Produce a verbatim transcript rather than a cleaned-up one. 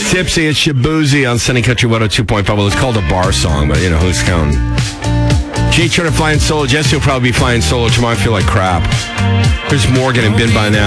Tipsy, it's Shabuzi on Sunny Country one oh two point five. Well, it's called a bar song, but, you know, who's counting? Jay Turner flying solo. Jesse will probably be flying solo tomorrow. I feel like crap. Here's Morgan and Bin by now.